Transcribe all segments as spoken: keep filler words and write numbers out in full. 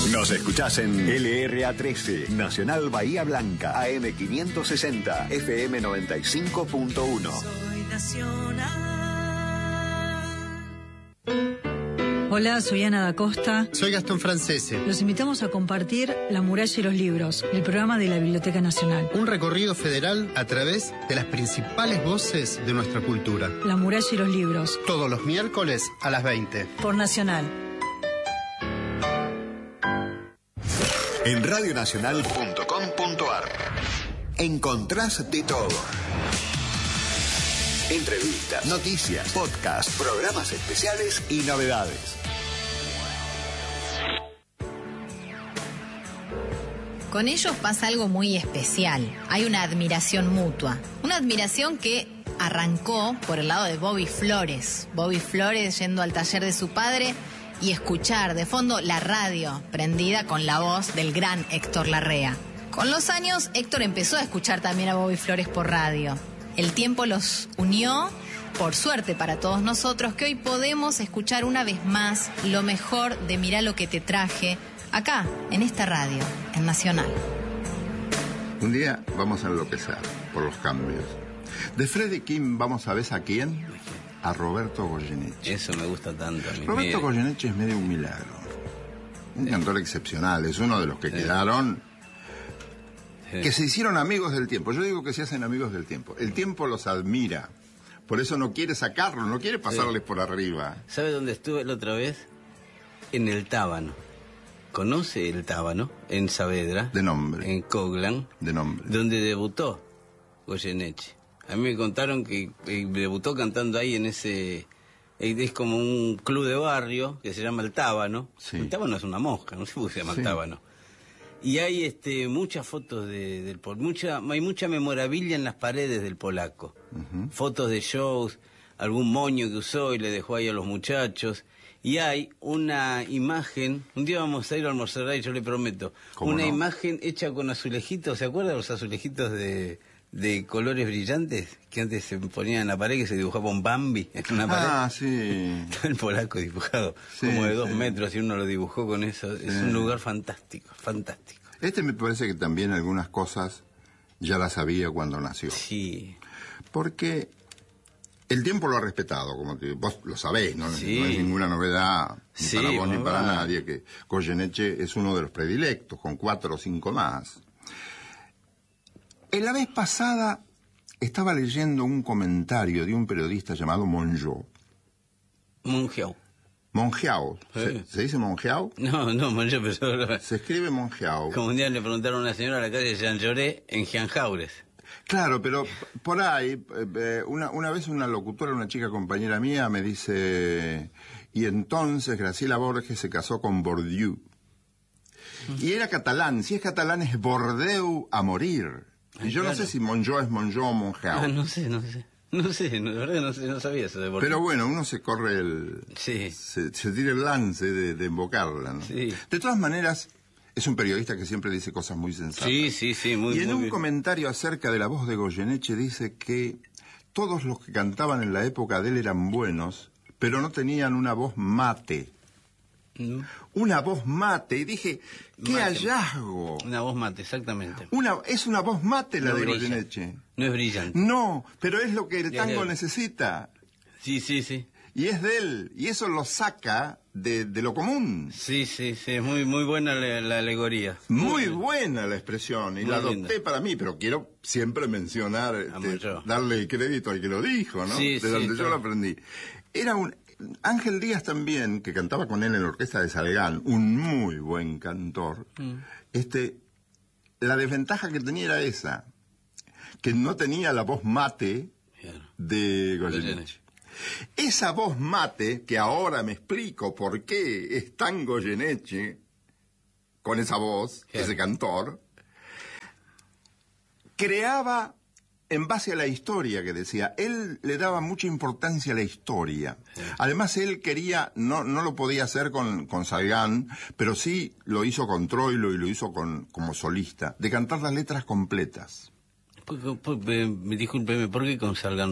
Nos escuchás en L R A trece, Nacional Bahía Blanca, A M quinientos sesenta, F M noventa y cinco punto uno. Soy nacional. Hola, soy Ana da Costa. Soy Gastón Francese. Los invitamos a compartir La muralla y los libros, el programa de la Biblioteca Nacional. Un recorrido federal a través de las principales voces de nuestra cultura. La muralla y los libros. Todos los miércoles a las veinte. Por Nacional. En radionacional punto com punto a r encontrás de todo. Entrevistas, noticias, podcasts, programas especiales y novedades. Con ellos pasa algo muy especial. Hay una admiración mutua. Una admiración que arrancó por el lado de Bobby Flores. Bobby Flores yendo al taller de su padre y escuchar de fondo la radio prendida con la voz del gran Héctor Larrea. Con los años, Héctor empezó a escuchar también a Bobby Flores por radio. El tiempo los unió, por suerte para todos nosotros, que hoy podemos escuchar una vez más lo mejor de Mirá lo que te traje, acá, en esta radio, en Nacional. Un día vamos a enloquecer por los cambios. De Freddie King vamos a ver a quién, a Roberto Goyeneche. Eso me gusta tanto. A mí Roberto miedo. Goyeneche es medio un milagro. Un cantor excepcional, es uno de los que Sí. quedaron... Sí. Que se hicieron amigos del tiempo. Yo digo que se hacen amigos del tiempo. El tiempo los admira. Por eso no quiere sacarlos, no quiere pasarles Sí. por arriba. ¿Sabe dónde estuve la otra vez? En el Tábano. ¿Conoce el Tábano? En Saavedra. De nombre. En Coglan. De nombre. Donde debutó Goyeneche. A mí me contaron que eh, debutó cantando ahí en ese... eh, Es como un club de barrio que se llama el Tábano. Sí. El Tábano es una mosca, no sé por qué se llama Sí. el Tábano. Y hay este muchas fotos de, del pol- mucha hay mucha memorabilia en las paredes del polaco. Ujú. Fotos de shows, algún moño que usó y le dejó ahí a los muchachos. Y hay una imagen, un día vamos a ir a almorzar ahí, yo le prometo, ¿Cómo una no? imagen hecha con azulejitos, ¿se acuerdan los azulejitos de, de colores brillantes? Que antes se ponían en la pared, que se dibujaba un Bambi en una pared. Ah, sí. Está el polaco dibujado, Sí, como de dos sí. metros, y uno lo dibujó con eso. Es Sí. un lugar fantástico, fantástico. Este me parece que también algunas cosas ya las sabía cuando nació. Sí, Porque el tiempo lo ha respetado, como que vos lo sabés, ¿no? Sí. No es ninguna novedad, ni Sí, para vos ni muy para bueno. nadie, que Goyeneche es uno de los predilectos, con cuatro o cinco más. En la vez pasada estaba leyendo un comentario de un periodista llamado Mongeau. Mongeau. Mongeau. Sí. ¿Se, ¿se dice Mongeau? No, no, Mongeau, pero... Se escribe Mongeau. Como un día le preguntaron a una señora a la calle Jean Lloré en Gianjaures. Claro, pero por ahí, eh, eh, una, una vez una locutora, una chica compañera mía, me dice, y entonces Graciela Borges se casó con Bourdieu. Y era catalán, si es catalán es Bordeaux a morir. Y yo claro. no sé si Mongeau es Mongeau o Mongeau. Ah, no sé, no sé. No sé, no, la verdad que no, sé, no sabía eso de Borges. Pero bueno, uno se corre el... Sí. Se, se tira el lance de, de invocarla, ¿no? Sí. De todas maneras, es un periodista que siempre dice cosas muy sensatas. Sí, sí, sí, muy Y en muy un bien. comentario acerca de la voz de Goyeneche dice que todos los que cantaban en la época de él eran buenos, pero no tenían una voz mate. Mm. Una voz mate. Y dije, ¡qué Mate. hallazgo! Una voz mate, exactamente. Una, es una voz mate la No de brilla. Goyeneche. No es brillante. No, pero es lo que el Ya, tango ya. necesita. Sí, sí, sí. Y es de él. Y eso lo saca de, de lo común. Sí, sí, sí, es muy, muy buena la, la alegoría. Muy bien. buena la expresión y Muy la linda. adopté para mí, pero quiero siempre mencionar, este, Mongeau. darle crédito al que lo dijo, ¿no? Sí, de sí, donde yo claro. lo aprendí. Era un Ángel Díaz también, que cantaba con él en la orquesta de Salgán, un muy buen cantor. Mm. Este, la desventaja que tenía era esa, que no tenía la voz mate Claro. de Goyeneche. Goyeneche. Esa voz mate, que ahora me explico por qué es tan Goyeneche, con esa voz, Claro. ese cantor, creaba en base a la historia que decía. Él le daba mucha importancia a la historia. Sí. Además, él quería, no, no lo podía hacer con, con Salgán, pero sí lo hizo con Troilo y lo hizo con, como solista, de cantar las letras completas. Por- por- por- eh, discúlpeme, ¿por qué con Salgán no?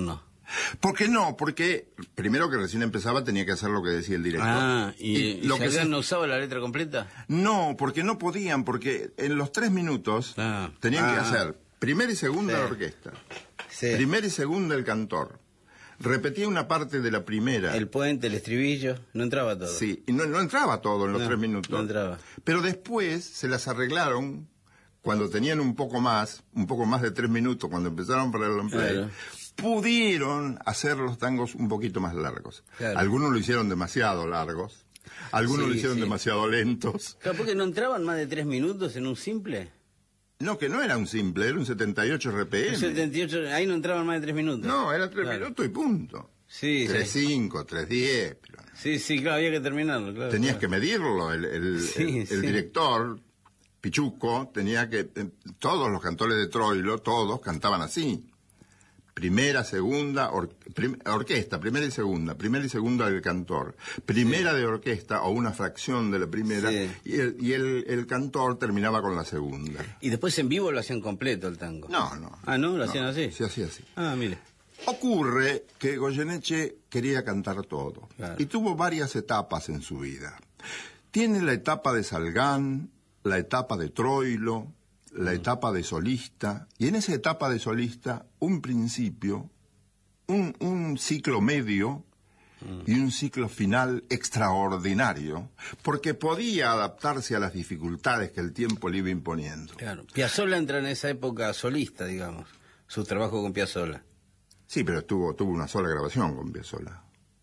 ¿Por qué no? Porque primero que recién empezaba tenía que hacer lo que decía el director. Ah, ¿y, y, lo y que se... no usaba la letra completa? No, porque no podían, porque en los tres minutos ah. tenían ah. que hacer primera y segunda sí. la orquesta, sí. primera y segunda el cantor. Repetía una parte de la primera. El puente, el estribillo, no entraba todo. Sí, y no, no entraba todo en los no, tres minutos. No entraba. Pero después se las arreglaron cuando tenían un poco más, un poco más de tres minutos, cuando empezaron para el long play. Claro. Pudieron hacer los tangos un poquito más largos. Claro. Algunos lo hicieron demasiado largos, algunos sí, lo hicieron sí. demasiado lentos. Claro, porque no entraban más de tres minutos en un simple. No, que no era un simple, era un setenta y ocho R P M. setenta y ocho, ahí no entraban más de tres minutos. No, era tres claro. minutos y punto. Sí, tres cinco, tres diez. Pero... Sí, sí, claro, había que terminarlo, claro. Tenías claro. que medirlo, el, el, sí, el, sí. el director, Pichuco, tenía que... Eh, todos los cantores de Troilo, todos cantaban así. Primera, segunda, or, prim, orquesta, primera y segunda, primera y segunda del cantor, primera sí. de orquesta o una fracción de la primera, sí. y, el, y el, el cantor terminaba con la segunda. ¿Y después en vivo lo hacían completo el tango? No, no. Ah, ¿no? ¿Lo no, hacían así? Se hacía así. Ah, mire. Ocurre que Goyeneche quería cantar todo, claro. y tuvo varias etapas en su vida. Tiene la etapa de Salgán, la etapa de Troilo, la etapa de solista, y en esa etapa de solista, un principio, un, un ciclo medio y un ciclo final extraordinario, porque podía adaptarse a las dificultades que el tiempo le iba imponiendo. Claro. Piazzolla entra en esa época solista, digamos, su trabajo con Piazzolla. Sí, pero tuvo, tuvo una sola grabación con Piazzolla.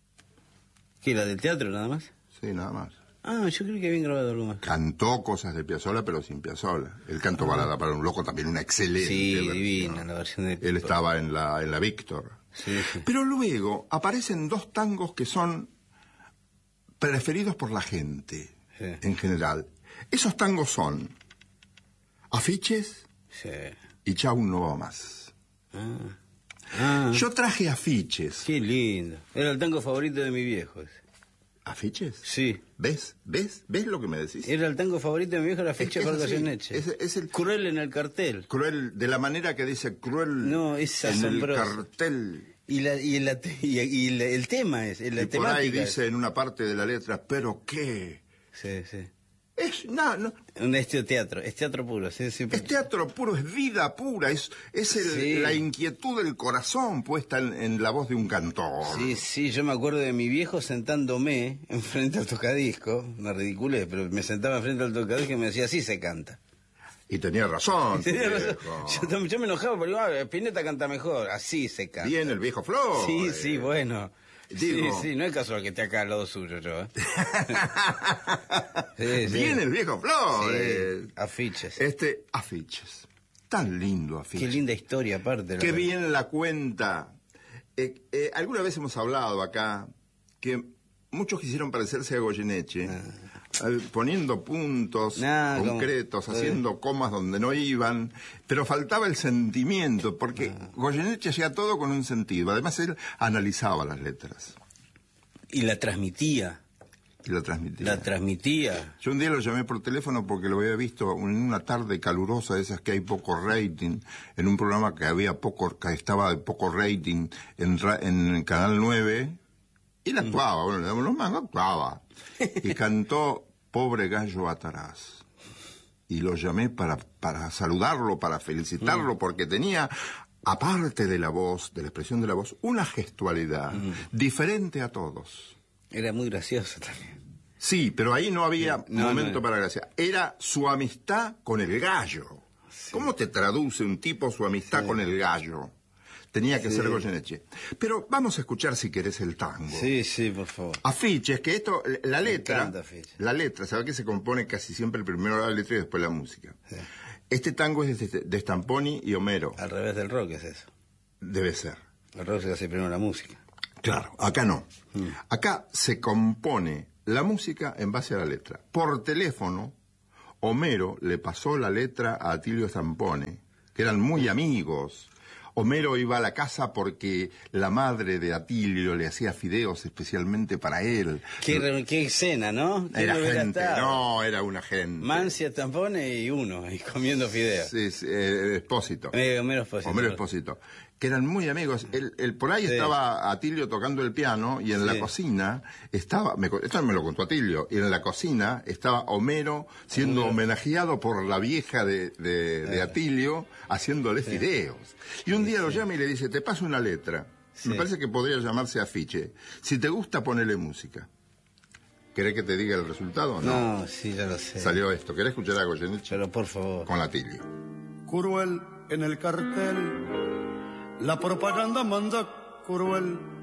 ¿Qué, la del teatro nada más? Sí, nada más. Ah, yo creo que habían grabado algo más. Cantó cosas de Piazzolla, pero sin Piazzolla. El canto ah. balada para un loco también una excelente sí, versión. divina la versión de Piazzolla. Él estaba en la, en la Víctor. Sí, sí. Pero luego aparecen dos tangos que son preferidos por la gente, sí. en general. Esos tangos son Afiches sí. y Chau no va más. Ah. Ah. Yo traje Afiches. Qué lindo. Era el tango favorito de mi viejo ese. ¿Afiches? Sí. ¿Ves? ¿Ves? ¿Ves lo que me decís? Era el tango favorito de mi viejo, era Afiches por Goyeneche. Es, es el... Cruel en el cartel. Cruel, de la manera que dice cruel no, es en asombroso. el cartel. Y, la, y, la, y, y la, el tema es, la y temática por ahí dice es. en una parte de la letra, ¿pero qué? Sí, sí. Es, no, no. Es teatro, es teatro puro. Sí, sí, es teatro puro, es vida pura, es, es el, sí. la inquietud del corazón puesta en, en la voz de un cantor. Sí, sí, yo me acuerdo de mi viejo sentándome enfrente al tocadisco, una ridiculez, pero me sentaba enfrente al tocadisco y me decía, así se canta. Y tenía razón. Tenía razón. Yo, yo me enojaba porque ah, Spinetta canta mejor, así se canta. Bien el viejo Flor. Sí, sí, bueno. Digo, sí, sí, no es casual que esté acá al lado suyo yo, ¿eh? sí, sí. Bien el viejo Flor. Sí, eh. Afiches. Este, Afiches. Tan lindo Afiches. Qué linda historia aparte. Qué bien la cuenta. Eh, eh, alguna vez hemos hablado acá que muchos quisieron parecerse a Goyeneche, ah. eh, poniendo puntos nah, concretos, ¿cómo? Haciendo sí. comas donde no iban, pero faltaba el sentimiento, porque ah. Goyeneche hacía todo con un sentido. Además, él analizaba las letras. Y la transmitía. Y la transmitía. La transmitía. Yo un día lo llamé por teléfono porque lo había visto en una tarde calurosa, de esas que hay poco rating, en un programa que había poco, que estaba de poco rating en, en Canal nueve. Y la actuaba, bueno, le damos los mangos, actuaba. Y cantó Pobre Gallo Atarás. Y lo llamé para, para saludarlo, para felicitarlo, mm. porque tenía, aparte de la voz, de la expresión de la voz, una gestualidad mm. diferente a todos. Era muy gracioso también. Sí, pero ahí no había no, momento no, no. para gracia. Era su amistad con el gallo. Sí. ¿Cómo te traduce un tipo su amistad sí. con el gallo? Tenía que sí. ser Goyeneche. Pero vamos a escuchar, si querés, el tango. Sí, sí, por favor. Afiches, que esto, la letra, la letra, ¿sabes que se compone casi siempre primero la letra y después la música? Sí. Este tango es de, de Stamponi y Homero. Al revés del rock es eso. Debe ser. El rock se hace primero la música. Claro, acá no. Mm. Acá se compone la música en base a la letra. Por teléfono, Homero le pasó la letra a Atilio Stamponi, que eran muy amigos. Homero iba a la casa porque la madre de Atilio le hacía fideos especialmente para él. Qué, qué escena, ¿no? Era gente, no, era una gente. Mancia, tampones y uno, y comiendo fideos. Sí, sí, eh, Espósito. Eh, Homero Espósito. Homero Espósito. Que eran muy amigos. Él, él por ahí sí. estaba Atilio tocando el piano y en sí. la cocina estaba, me, esto me lo contó Atilio, y en la cocina estaba Homero siendo Homero. homenajeado por la vieja de, de, de Atilio haciéndole sí. fideos. Y un día sí. lo llama y le dice, te paso una letra. Sí. Me parece que podría llamarse afiche. Si te gusta, ponele música. ¿Querés que te diga el resultado o no? No, sí, ya lo sé. Salió esto. ¿Querés escuchar algo, Goyeneche? Pero por favor. Con Atilio. Cruel en el cartel, la propaganda manda cruel.